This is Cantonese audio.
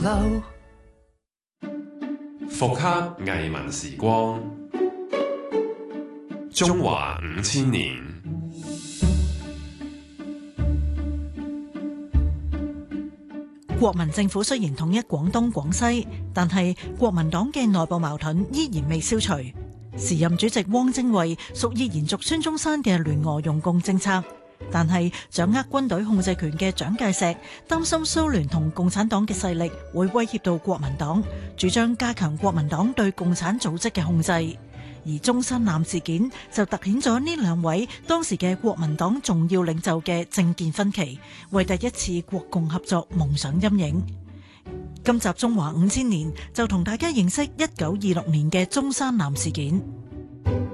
復刻藝文時光，中華5000年。 國民政府雖然統一廣東廣西，但係國民黨嘅內部矛盾依然未消除。時任主席汪精衛屬意延續孫中山嘅聯俄容共政策，但係掌握軍隊控制權嘅蔣介石擔心蘇聯同共產黨嘅勢力會威脅到國民黨，主張加強國民黨對共產組織嘅控制。而中山艦事件就凸顯咗呢兩位當時嘅國民黨重要領袖嘅政見分歧，為第一次國共合作蒙上陰影。今集中華5000年就同大家認識1926年嘅中山艦事件。